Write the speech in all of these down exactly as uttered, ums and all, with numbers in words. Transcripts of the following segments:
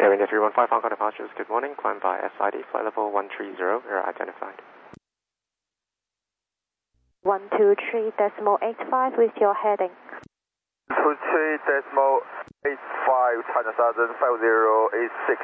Air India three one five Hong Kong departures, good morning. Climb by S I D, flight level one three zero, you're identified. one two three decimal eight five with your heading. one two three decimal eight five, China Southern five zero eight six.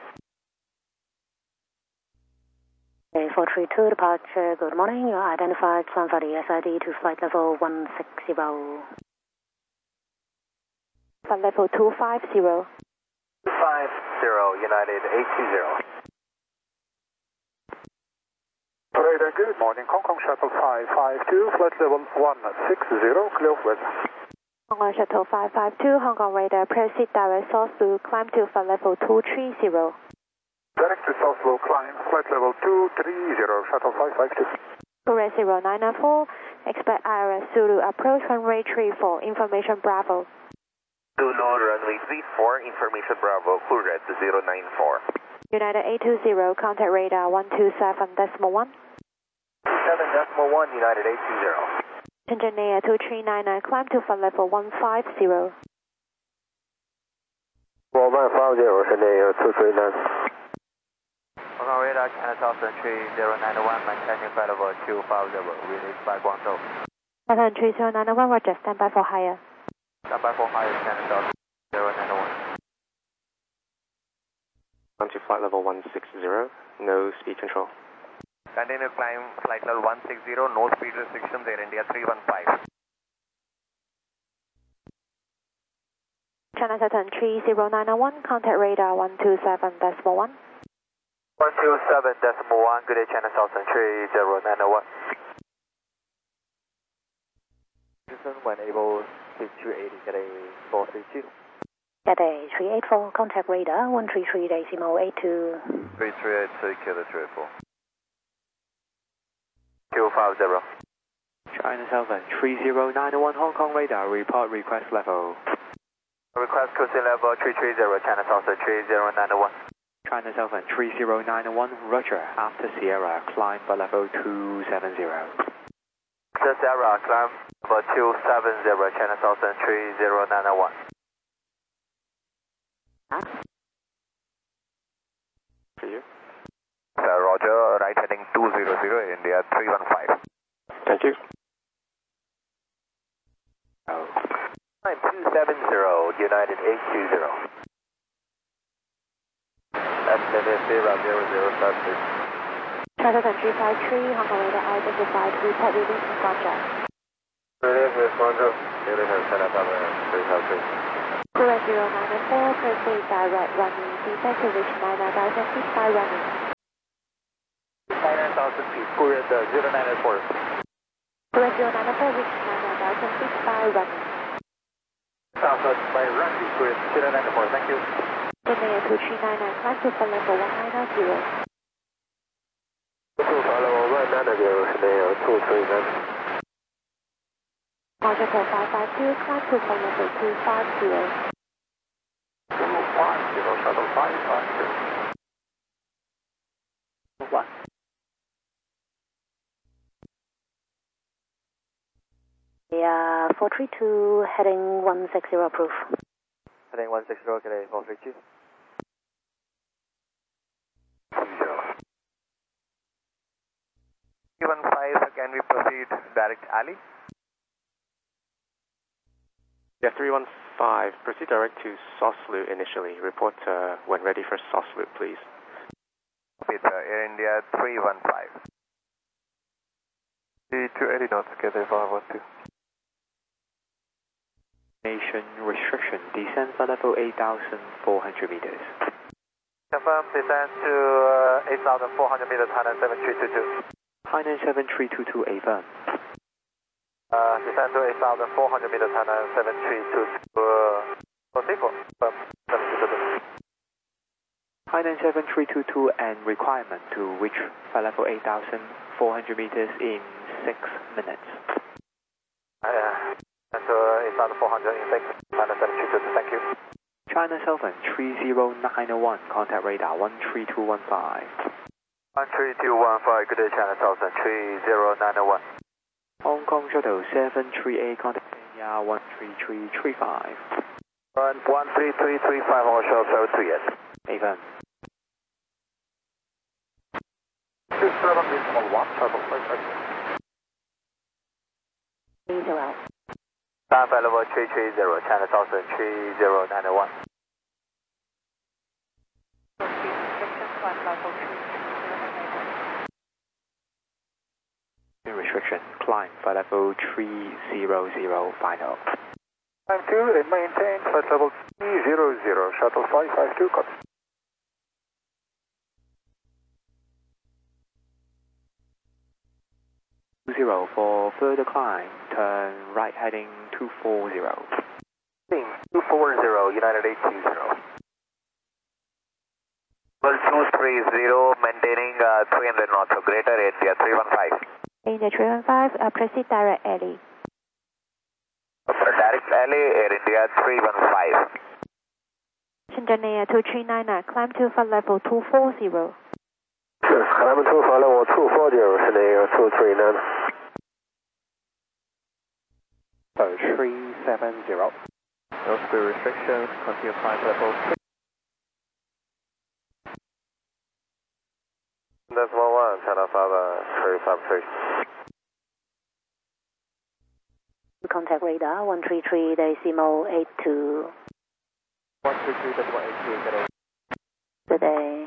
A four three two departure, good morning. You are identified, climb by the S I D to flight level one six zero. Flight level two five zero. two five zero, United eight two zero. Operator, good morning. Hong Kong Shuttle five five two, flight level one six zero, clear of weather. Hong Kong Shuttle five five two, Hong Kong radar, proceed direct south to climb to flight level two three zero. Direct to South Low climb, flight level two three zero, Shuttle five five two. Correct zero nine nine four, expect I R S Zulu approach runway three four, information Bravo. Zulu runway three four, information Bravo, correct zero nine four. United eight two zero, contact radar one two seven decimal one. seven decimal one, United eight two zero. Engineer two three nine nine, climb to flight level one five zero. one five zero, Engineer two three nine. Hong Kong radar, China Southern three zero nine one, maintaining flight level two five zero, release by Guangzhou. Southern three zero nine one, roger, stand by for higher. Stand by for higher, China Southern zero nine one. On to flight level one six zero, no speed control. Continue climb flight level one six zero, no speed restrictions, Air India three one five. China Southern three zero nine one, contact radar one two seven decimal one. one two seven decimal one, good day, China Southern three zero nine one. When able, speed two eighty, get a four three two. Get a three eight four, contact radar one three three decimal eight two. three three eight two, kilo three eight four. two five zero. China Southern three zero nine one, Hong Kong radar, report request level. Request cruising level three three zero, China Southern three zero nine one. China Southern three zero nine one, roger, after Sierra, climb by level two seven zero. After Sierra, climb level two seven zero, China Southern three zero nine one. For you. Sir, roger, right heading two zero zero, India three one five. Thank you. Oh. Climb two seven zero, United eight two zero. That's zero zero zero seven six. China Southern three five three, Hong Kong radar identified, report reading from Guangzhou. Release with Guangzhou, release China Southern three five three. Correct zero nine four, proceed direct running, descend to reach nine thousand feet by running. nine thousand feet, correct zero nine four. Correct zero nine four, reach nine thousand feet by running. Southwest by runway, correct zero nine four, thank you. Engineer two three nine nine, climb to flight level one nine zero. two flight level one nine zero, Engineer two three nine. Roger five five two, climb to flight level two five zero. two five zero, Shuttle five five two. One. Yeah, four three two, heading one six zero, proof. Heading one six zero, today four three two. three one five, can we proceed direct alley? Yeah, three one five, proceed direct to Soslu initially. Report uh, when ready for Soslu, please. Peter, Air India three one five. two eighty knots, get a five one two. Nation restriction, descend by level eight thousand four hundred meters. Confirm, descend to uh, eight thousand four hundred meters, Hainan seven three two two. Hainan seven three two two, affirm. Uh, descend to eight thousand four hundred meters, Hainan seven three two two. Uh, proceed for, confirm, seven two two two. Hainan seven three two two and requirement to reach flight level eight thousand four hundred meters in six minutes. Uh, and to eight thousand four hundred in six, Hainan seven three two two, thank you. China Southern three zero nine one, contact radar one three two one five. one three two one five, good day, China Southern three zero nine one. Hong Kong Shuttle seven three eight, contact Kenya one three three three five. one three three three five, Hong Kong Shuttle seven three eight. Affirm. two seven decimal one, shuttle flight ready. three zero. Climb flight level three three zero, China Southern three zero nine one. Restriction, climb flight level three zero zero final. Climb two and maintain flight level three zero zero, shuttle five five two, copy. Zero for further climb, turn right heading two four zero. two four zero, United eight two zero. Level two three zero, maintaining uh, three hundred knots, so greater India three one five. India three one five, uh, proceed direct alley. Direct alley, Air India three one five. Shenzhen two three nine nine, climb to flight level two four zero. Climb to flight level two four zero, Shenzhen two three nine. So three seven zero. No speed restrictions, continue climb level three. Decimal one, China Southern three five three. Contact radar one three three decimal eight two. one three three decimal eight two, get it. Today.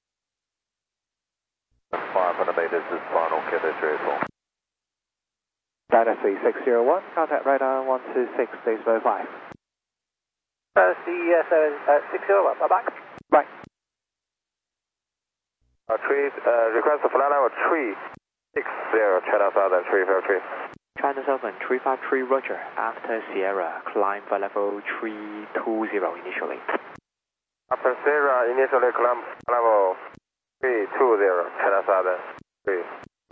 five hundred meters is final, K D three four. Dynasty six zero one, contact radar one two six, decimal five. Uh, C S uh, six zero one, bye bye. Right. Uh, three, uh, request for flight level three six zero, China Southern three five three. China Southern three five three, Roger. After Sierra, climb flight level three two zero initially. After Sierra, initially climb level three two zero, China Southern three.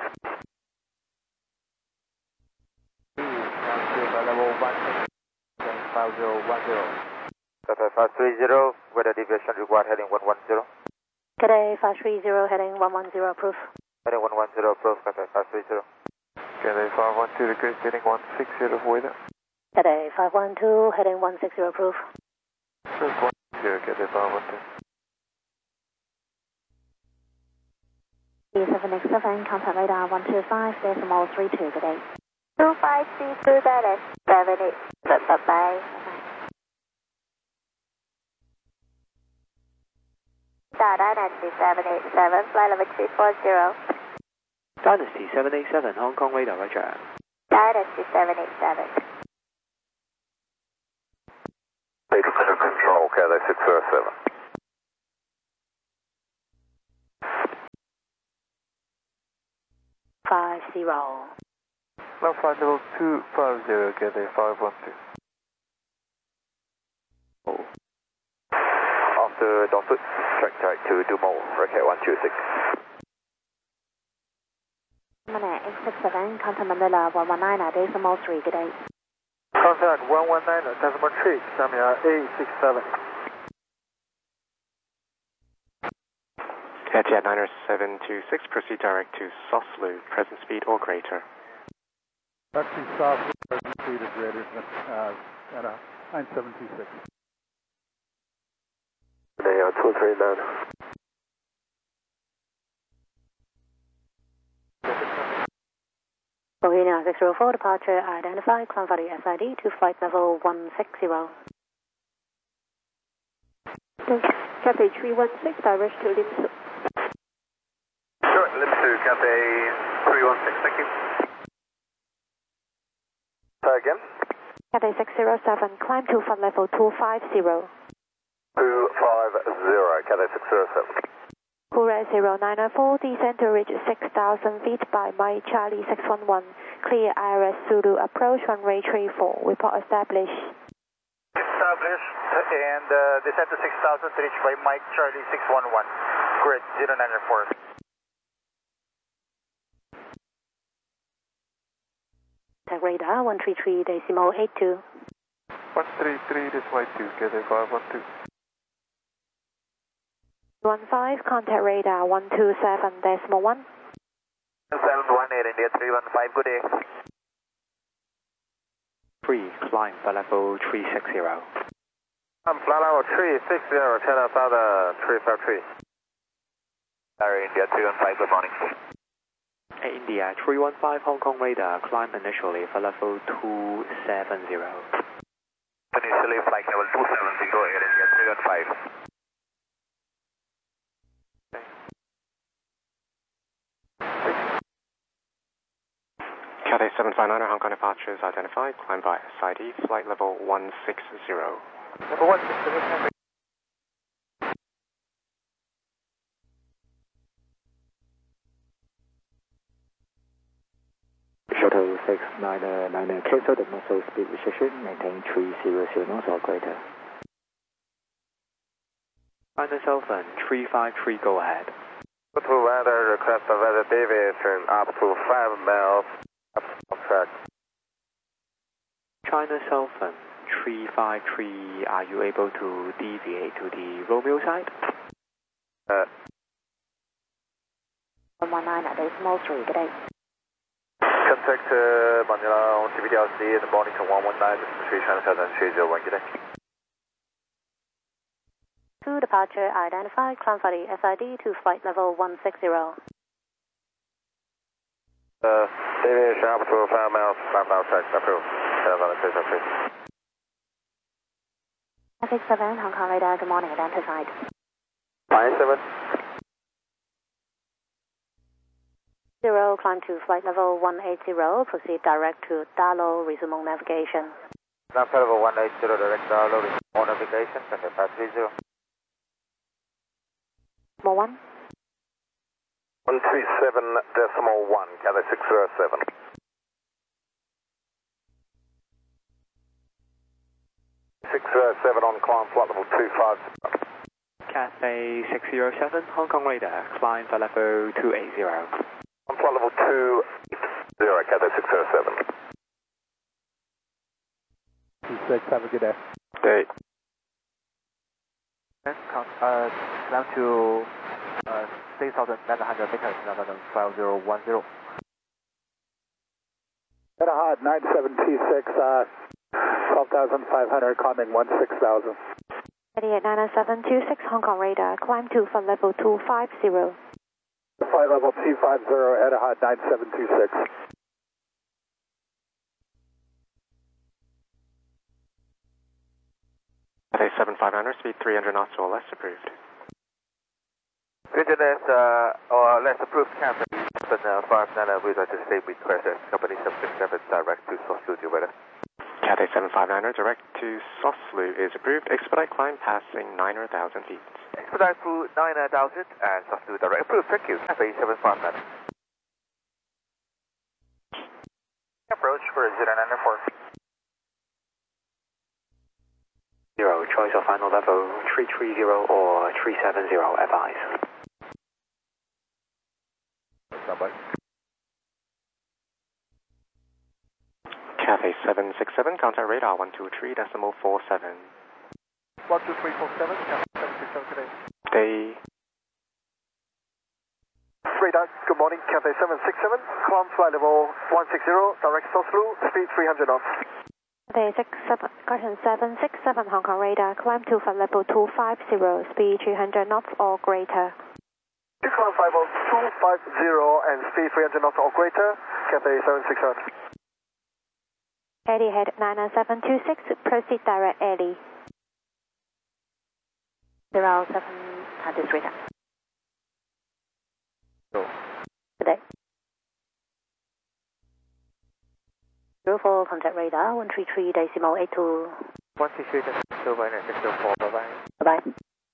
Level one five zero one zero. Qatar five three zero, weather deviation required heading one one zero. Today five three zero, heading one one zero, proof. Heading one one zero, approach Qatar five three zero. Cathay five one two degrees, heading one six zero for weather. Today five one two, heading one six zero, proof. First one zero, Cathay five one two. B seven X seven, contact radar one two five, decimal three two, good day. two five three two, Dallas, seven eight, bye-bye. Dynasty seven eight seven, flight level three four zero. Dynasty seven eight seven, Hong Kong radar, Roger. Dynasty seven eight seven. Data center control, Cathay six zero seven. Five zero. Now flight level two five zero, Cathay five one two. After Dongfoot, track track to Dumo, Rocket one two six. Manila X six seven, contact Manila one one nine, decimal three, good day. Contact one one nine, decimal three, Samia A six seven. Etihad niner seven two six, proceed direct to Soslu, present speed or greater. Taxi south, present speed is greater than uh, at a nine seven two six. They are two three nine. Bohemia six zero four, departure identified, climb for the S I D to flight level one six zero. Cathay three one six, direct to Linsu. Sure, Linsu, Cathay three one six, thank you. Try again. Cathay six zero seven, climb to flight level two five zero. two five zero, Cathay six zero seven. Courant zero nine nine four, descend to reach six thousand feet by Mike Charlie six one one. Clear I R S Zulu, approach runway three four. Report established. Established and uh, descend to six thousand to reach by Mike Charlie six one one. Grid zero nine nine four. Tag radar one three three decimal eight two. one three three, this way two, Cathay five one two. one five, contact radar one two seven decimal one. seven one eight, India three one five, good day. three, climb for level three six zero. I'm flight level three six zero, China Southern three five three. Air India three one five, good morning. Air India three one five Hong Kong radar, climb initially for level two seven zero. Initially flight level two seven zero, Air India three one five. Cathay seven five niner, Hong Kong departures identified, climb by S I D, flight level one six zero. Number one six zero. Shuttle six nine nine, cancel the muscle speed restriction, maintain three zero zero knots or greater. China Southern three five three, go ahead. Good to weather, request of weather deviation up to five miles, up on track. China Southern three five three, are you able to deviate to the Romeo side? Uh, one one nine at decimal three, good day. Contact uh, Manila on T V D L C in the morning to one one nine, three China Southern three zero one, good day. Two departure identified, climb for the S I D to flight level one six zero. Uh, deviation up to five miles, five miles track, approved. China Southern three zero three. Traffic seven, Hong Kong radar, good morning, identified. Five seven. Zero, climb to flight level one eight zero, proceed direct to Dalo, resume on navigation. Now flight level one eight zero, direct Dalo, resume on navigation, Cathay five three zero. More one. one three seven decimal one, Cathay six zero seven. six zero seven on climb, flight level two five zero. Cathay six zero seven, Hong Kong radar, climb for level two eight zero. On flight level two eight zero, Cathay six zero seven. two six, have a good day. Day. Uh, climb to uh, six thousand nine hundred meters, five zero one zero. Etihad nine seven two six, uh, twelve thousand five hundred, climbing one six thousand. eighty-eight nine seven two six, Hong Kong radar, climb to for level two five zero. Flight level two five zero, Etihad nine seven two six. Cathay seven five niner, speed three hundred knots or less, approved. Goodness, uh, or less approved Cathay seven five niner, we'd like to stay with Crescent, company seven six seven, direct to Soslu, do better. Cathay seven five niner, direct to Soslu is approved. Expedite climb passing nine thousand feet. Expedite through nine thousand and Soslu direct approved, thank you, Cathay seven five niner. Approach for zero nine four. Zero, choice of final level three three zero or three seven zero, advise. Standby. Cathay seven six seven, contact radar one two three decimal four seven. one two three four seven, seven six seven today. Day. Radar, good morning, Cathay seven six seven, climb flight level one six zero, direct Soslu, speed three hundred knots. Cathay six seven, correction seven six seven, Hong Kong radar, climb to for level two five zero, speed three hundred knots or greater. Climb flight level two five zero and speed three hundred knots or greater, Cathay seven six seven. eighty-eight nine seven two six, proceed direct Eddie. zero seven, at this radar. Good day. zero four, contact radar one three three decimal eight two. one two three decimal four, bye-bye. Bye-bye.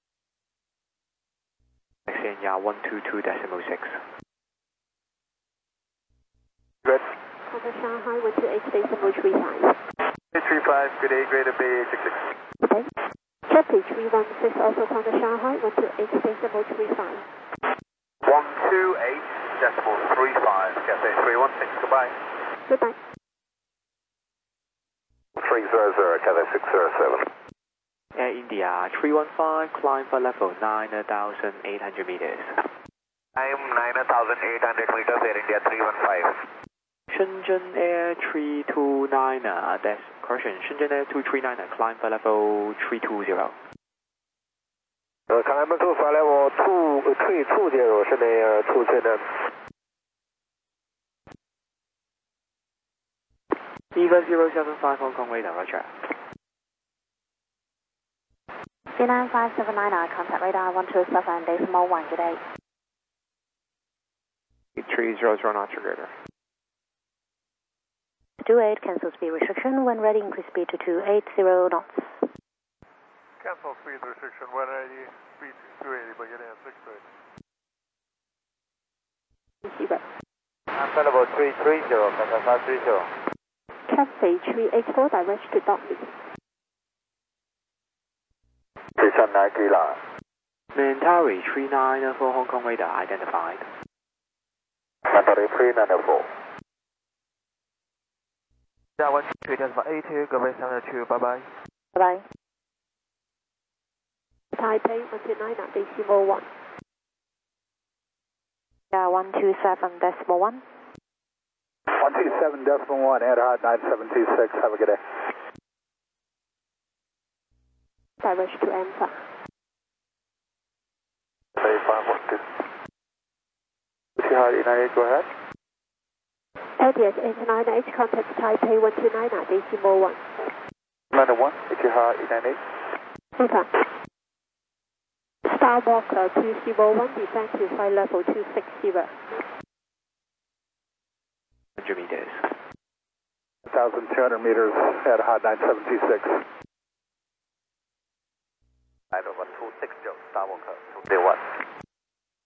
Xenia one two two decimal six. Good. Contact Shanghai one two eight decimal three five. eight three five, good day, greater Bay eight six six. Okay. Cathay three one six, also contact Shanghai one two eight decimal three five. one two eight decimal three five, Cathay three one six, goodbye. Goodbye. three zero zero, Cathay six zero seven. Air India three one five, climb for level nine thousand eight hundred meters. I am nine thousand eight hundred meters, Air India three one five. Shenzhen Air three two nine, uh, that's correction, Shenzhen Air two three nine, climb flight level three two zero. Uh, climb to flight level two three two zero, Shenzhen Air two three nine. Eva zero seven five Hong Kong radar, roger. C nine five seven nine, contact radar one two seven decimal one, good day. three zero zero knots, greater. two eight, cancel speed restriction. When ready, increase speed to two eight zero knots. Cancel speed restriction, one eighty, speed two eighty, begin at six eight. Receiver. Flight level three three zero, contact five three zero. Cathay three eight four, direct to Dotley. Nike line. Mentari three nine four Hong Kong radar identified. Mentari three nine four. 下湾区电子八 A two， 各位向日区，拜拜。 拜拜。Taipei one two nine decimal one. Yeah, one two seven decimal one. one two seven decimal one, air hot nine seven two six, have a good day. Direct to answer. five one two. Etihad eight nine eight, go ahead. Etihad eight nine eight, contact Taipei one two nine decimal one. nine one, Etihad eight nine eight. Okay. Star Walker two zero one, descend to flight level two six zero. one hundred meters. one thousand two hundred meters, air hot nine seven two six. Nine one two six zero, Star Walker two zero one.